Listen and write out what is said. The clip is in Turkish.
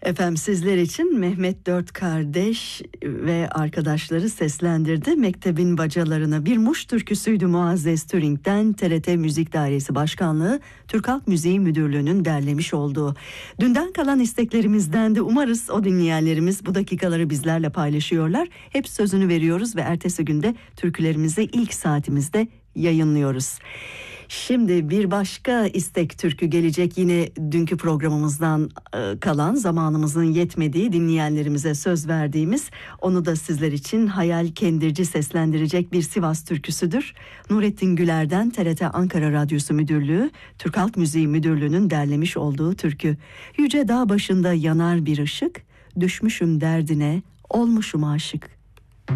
Efendim sizler için Mehmet Dört Kardeş ve arkadaşları seslendirdi. Mektebin bacalarına bir Muş türküsüydü Muazzez Türing'den. TRT Müzik Dairesi Başkanlığı Türk Halk Müziği Müdürlüğü'nün derlemiş olduğu. Dünden kalan isteklerimizden de umarız o dinleyenlerimiz bu dakikaları bizlerle paylaşıyorlar. Hep sözünü veriyoruz ve ertesi günde türkülerimizi ilk saatimizde yayınlıyoruz. Şimdi bir başka istek türkü gelecek, yine dünkü programımızdan kalan, zamanımızın yetmediği, dinleyenlerimize söz verdiğimiz, onu da sizler için Hayal Kendirci seslendirecek bir Sivas türküsüdür. Nurettin Güler'den TRT Ankara Radyosu Müdürlüğü, Türk Halk Müziği Müdürlüğü'nün derlemiş olduğu türkü. Yüce dağ başında yanar bir ışık, düşmüşüm derdine, olmuşum aşık.